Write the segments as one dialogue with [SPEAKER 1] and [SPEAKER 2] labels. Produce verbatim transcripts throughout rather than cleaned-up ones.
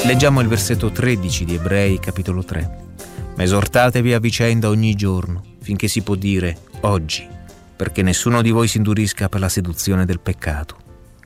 [SPEAKER 1] Leggiamo il versetto tredici di Ebrei capitolo tre. Ma esortatevi a vicenda ogni giorno, finché si può dire oggi, perché nessuno di voi si indurisca per la seduzione del peccato.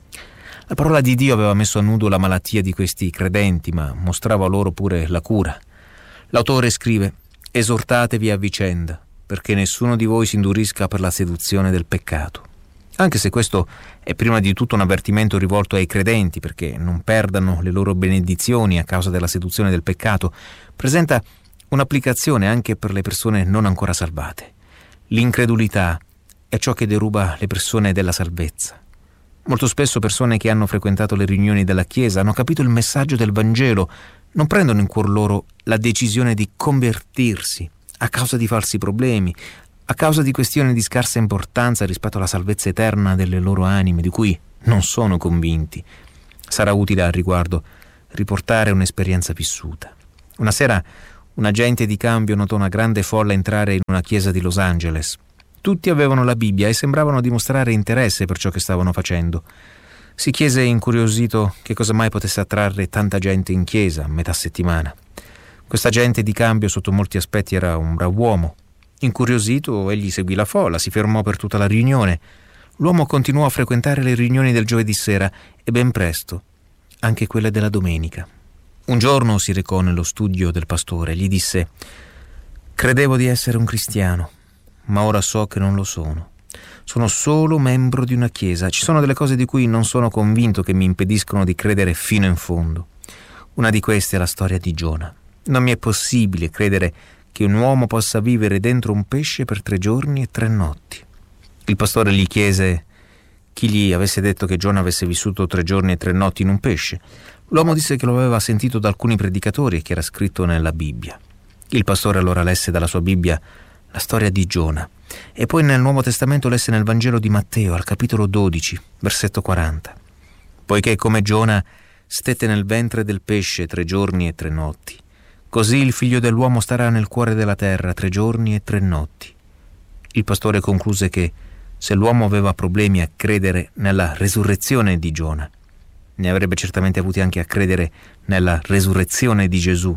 [SPEAKER 1] La parola di Dio aveva messo a nudo la malattia di questi credenti, ma mostrava loro pure la cura. L'autore scrive: esortatevi a vicenda, perché nessuno di voi si indurisca per la seduzione del peccato. Anche se questo è prima di tutto un avvertimento rivolto ai credenti perché non perdano le loro benedizioni a causa della seduzione del peccato, presenta un'applicazione anche per le persone non ancora salvate. L'incredulità è ciò che deruba le persone della salvezza. Molto spesso persone che hanno frequentato le riunioni della Chiesa hanno capito il messaggio del Vangelo, non prendono in cuor loro la decisione di convertirsi a causa di falsi problemi, a causa di questioni di scarsa importanza rispetto alla salvezza eterna delle loro anime, di cui non sono convinti. Sarà utile al riguardo riportare un'esperienza vissuta. Una sera un agente di cambio notò una grande folla entrare in una chiesa di Los Angeles. Tutti avevano la Bibbia e sembravano dimostrare interesse per ciò che stavano facendo. Si chiese incuriosito che cosa mai potesse attrarre tanta gente in chiesa a metà settimana. Quest'agente di cambio sotto molti aspetti era un brav'uomo. Incuriosito, egli seguì la folla, si fermò per tutta la riunione. L'uomo continuò a frequentare le riunioni del giovedì sera e ben presto anche quelle della domenica. Un giorno si recò nello studio del pastore e gli disse: «Credevo di essere un cristiano, ma ora so che non lo sono. Sono solo membro di una chiesa. Ci sono delle cose di cui non sono convinto che mi impediscono di credere fino in fondo. Una di queste è la storia di Giona. Non mi è possibile credere che un uomo possa vivere dentro un pesce per tre giorni e tre notti». Il pastore gli chiese chi gli avesse detto che Giona avesse vissuto tre giorni e tre notti in un pesce. L'uomo disse che lo aveva sentito da alcuni predicatori e che era scritto nella Bibbia. Il pastore allora lesse dalla sua Bibbia la storia di Giona e poi nel Nuovo Testamento lesse nel Vangelo di Matteo al capitolo dodici, versetto quaranta. Poiché come Giona stette nel ventre del pesce tre giorni e tre notti, così il figlio dell'uomo starà nel cuore della terra tre giorni e tre notti. Il pastore concluse che se l'uomo aveva problemi a credere nella resurrezione di Giona, ne avrebbe certamente avuti anche a credere nella resurrezione di Gesù.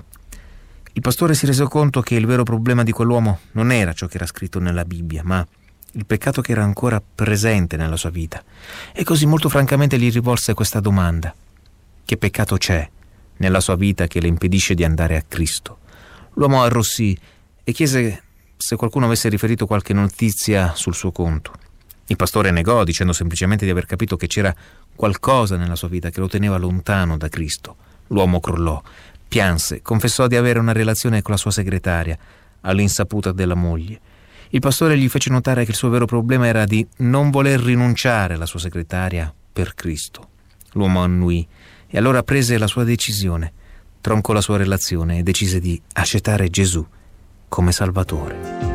[SPEAKER 1] Il pastore si rese conto che il vero problema di quell'uomo non era ciò che era scritto nella Bibbia, ma il peccato che era ancora presente nella sua vita. E così molto francamente gli rivolse questa domanda: che peccato c'è nella sua vita che le impedisce di andare a Cristo? L'uomo arrossì e chiese se qualcuno avesse riferito qualche notizia sul suo conto. Il pastore negò, dicendo semplicemente di aver capito che c'era qualcosa nella sua vita che lo teneva lontano da Cristo. L'uomo crollò, pianse, confessò di avere una relazione con la sua segretaria, all'insaputa della moglie. Il pastore gli fece notare che il suo vero problema era di non voler rinunciare alla sua segretaria per Cristo. L'uomo annuì e allora prese la sua decisione, troncò la sua relazione e decise di accettare Gesù come Salvatore.